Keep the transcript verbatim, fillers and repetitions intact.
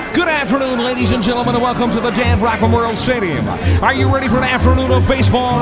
Good afternoon, ladies and gentlemen, and welcome to the Dan Brock Memorial Stadium. Are you ready for an afternoon of baseball?